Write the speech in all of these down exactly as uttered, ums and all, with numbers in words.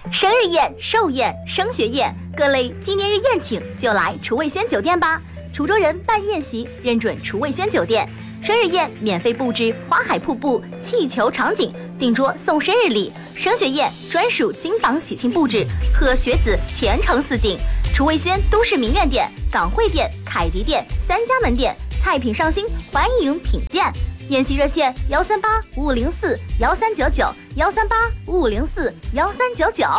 生日宴、寿宴、升学宴，各类纪念日宴请就来厨卫轩酒店吧。滁州人办宴席认准厨卫轩酒店，生日宴免费布置花海瀑布、气球场景，订桌送生日礼；升学宴专属金房喜庆布置，贺学子前程似锦。厨卫轩都市名苑店、港汇店、凯迪店三家门店，菜品上新，欢迎品鉴。宴席热线幺三八五五零四幺三九九幺三八五五零四幺三九九。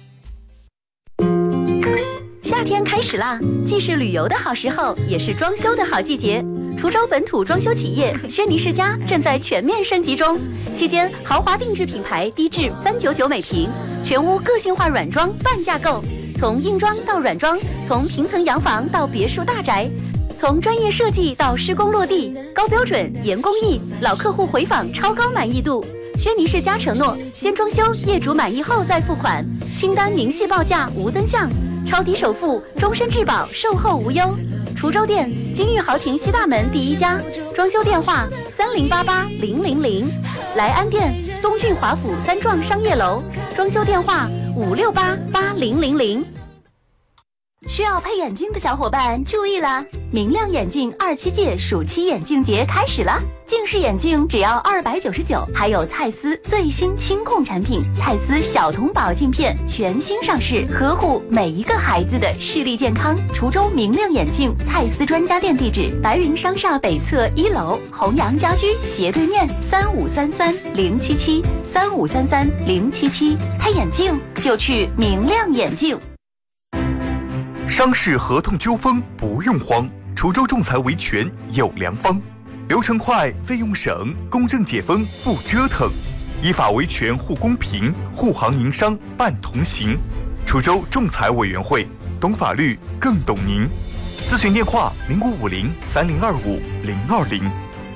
夏天开始啦，既是旅游的好时候，也是装修的好季节。滁州本土装修企业轩尼诗家正在全面升级中，期间豪华定制品牌低至三九九每平，全屋个性化软装半价购，从硬装到软装，从平层洋房到别墅大宅。从专业设计到施工落地，高标准严工艺，老客户回访超高满意度。轩尼诗家承诺，先装修，业主满意后再付款，清单明细报价无增项，超低首付，终身质保，售后无忧。滁州店金玉豪庭西大门第一家，装修电话三零八八零零零。莱安店东郡华府三幢商业楼，装修电话五六八八零零零。需要配眼镜的小伙伴注意了，明亮眼镜二七届暑期眼镜节开始了，近视眼镜只要二百九十九，还有蔡司最新清控产品蔡司小童宝镜片全新上市，呵护每一个孩子的视力健康。滁州明亮眼镜蔡司专家店地址：白云商厦北侧一楼，弘阳家居斜对面，三五三三零七七三五三三零七七。配眼镜就去明亮眼镜。 商事合同纠纷不用慌，滁州仲裁维权有良方，流程快，费用省，公正解纷不折腾，依法维权护公平，护行营商办同行。滁州仲裁委员会，懂法律更懂您。咨询电话零五五零三零二五零二零。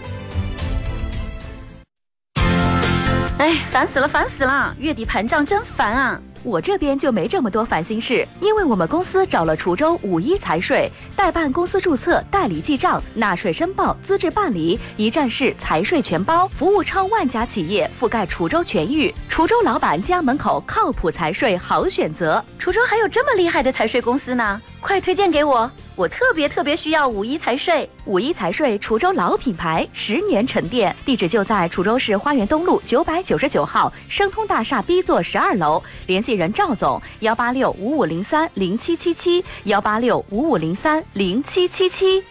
哎，烦死了，烦死了！月底盘账真烦啊！我这边就没这么多烦心事，因为我们公司找了滁州五一财税，代办公司注册、代理记账、纳税申报、资质办理，一站式财税全包，服务超万家企业，覆盖滁州全域。滁州老板家门口靠谱财税好选择。滁州还有这么厉害的财税公司呢，快推荐给我！我特别特别需要五一财税。五一财税滁州老品牌，十年沉淀，地址就在滁州市花园东路九百九十九号生通大厦 B 座十二楼，联系人赵总幺八六五五零三零七七七幺八六五五零三零七七七。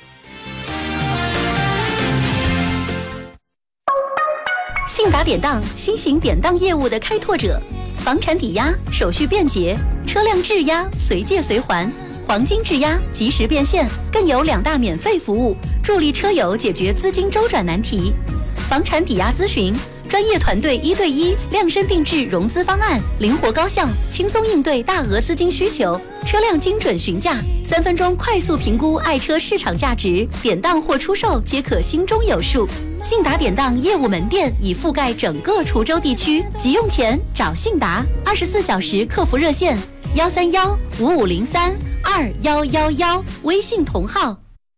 信达典当，新型典当业务的开拓者，房产抵押手续便捷，车辆质押随借随还，黄金质押及时变现，更有两大免费服务，助力车友解决资金周转难题。房产抵押咨询，专业团队一对一量身定制融资方案，灵活高效，轻松应对大额资金需求。车辆精准询价，三分钟快速评估爱车市场价值，典当或出售皆可心中有数。信达典当业务门店已覆盖整个滁州地区，急用钱找信达，二十四小时客服热线幺三幺五五零三二幺幺幺，微信同号。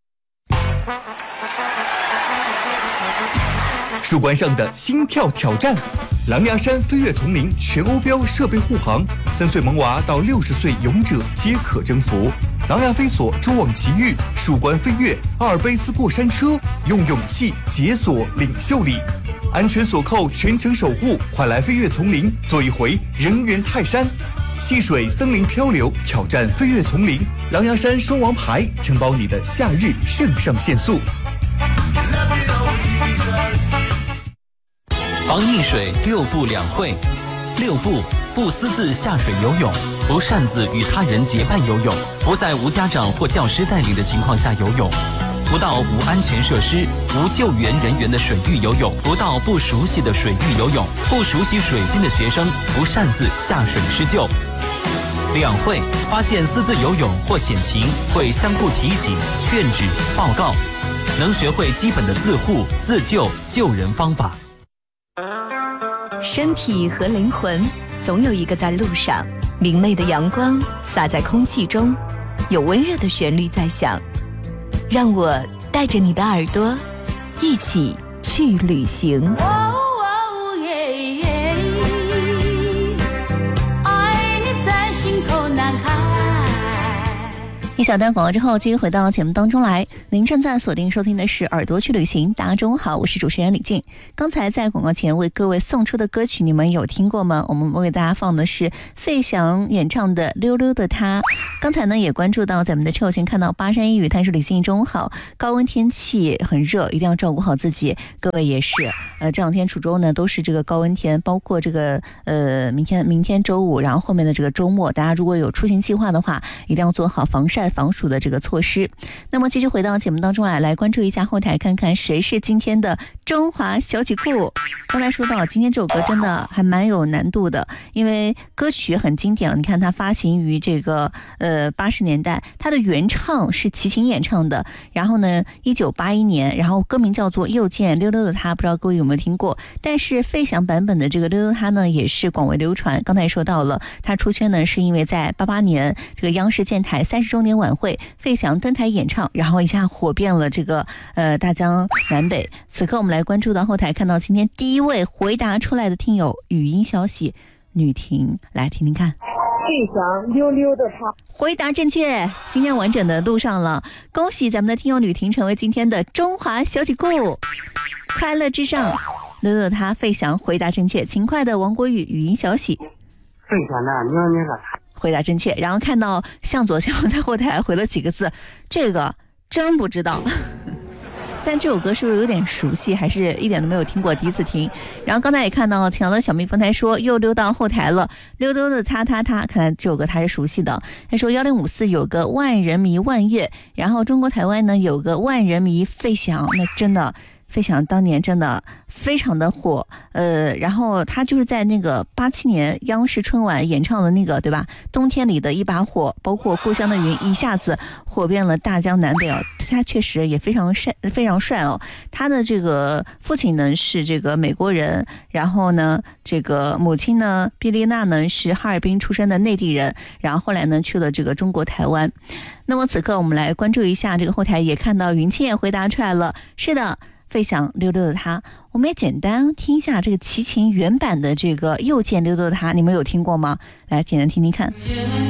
树冠上的心跳挑战，狼牙山飞跃丛林全欧标设备护航，三岁萌娃到六十岁勇者皆可征服。狼牙飞索蛛网奇遇，树冠飞跃，阿尔卑斯过山车，用勇气解锁领袖力，安全锁扣全程守护，快来飞跃丛林做一回人猿泰山。戏水森林漂流，挑战飞跃丛林，狼牙山双王牌承包你的夏日肾上腺素。 防溺水六不两会。六不：不私自下水游泳，不擅自与他人结伴游泳，不在无家长或教师带领的情况下游泳，不到无安全设施、无救援人员的水域游泳，不到不熟悉的水域游泳，不熟悉水性的学生不擅自下水施救。两会：发现私自游泳或险情，会相互提醒、劝止、报告，能学会基本的自护、自救、救人方法。 身体和灵魂总有一个在路上，明媚的阳光洒在空气中，有温热的旋律在响，让我带着你的耳朵一起去旅行。爱你在一小段广告之后，继续回到节目当中来。您正在锁定收听的是《耳朵去旅行》，大家中午好，我是主持人李静。刚才在广告前为各位送出的歌曲，你们有听过吗？我们为大家放的是费翔演唱的《溜溜的他》。刚才呢也关注到咱们的车友群，看到巴山一语，他说李静中午好，高温天气很热，一定要照顾好自己。各位也是，呃，这两天滁州呢都是这个高温天，包括这个呃明天明天周五，然后后面的这个周末，大家如果有出行计划的话，一定要做好防晒防暑的这个措施。那么继续回到节目当中来，来关注一下后台，看看谁是今天的中华小曲库。刚才说到今天这首歌真的还蛮有难度的，因为歌曲很经典，你看它发行于这个呃八十年代，它的原唱是齐秦演唱的，然后呢一九八一年，然后歌名叫做又见溜溜的他，不知道各位有没有听过。但是费翔版本的这个溜溜他呢也是广为流传。刚才也说到了，他出圈呢是因为在八八年这个央视建台三十周年晚会，费翔登台演唱，然后一下火遍了这个呃大江南北。此刻我们来关注到后台，看到今天第一位回答出来的听友语音消息，女婷，来听听看。 费翔溜溜的他， 回答正确，今天完整的录上了，恭喜咱们的听友女婷成为今天的中华小曲库，快乐至上。溜溜的他，费翔回答正确。勤快的王国宇语音消息， 费翔的溜溜的他， 回答正确。然后看到向左向在后台回了几个字，这个真不知道。但这首歌是不是有点熟悉，还是一点都没有听过，第一次听。然后刚才也看到强的小蜜蜂台说又溜到后台了，溜溜的他他他，看来这首歌他是熟悉的。他说幺零五四有个万人迷万岳，然后中国台湾呢有个万人迷费翔，那真的费翔当年真的非常的火，呃，然后他就是在那个八七年央视春晚演唱的那个，对吧？冬天里的一把火，包括故乡的云，一下子火遍了大江南北哦。他确实也非常帅，非常帅哦。他的这个父亲呢是这个美国人，然后呢，这个母亲呢毕丽娜呢是哈尔滨出生的内地人，然后后来呢去了这个中国台湾。那么此刻我们来关注一下这个后台，也看到云清也回答出来了，是的。费翔溜溜的他，我们也简单听一下这个齐秦原版的这个又见溜溜的他，你们有听过吗？来简单听听看。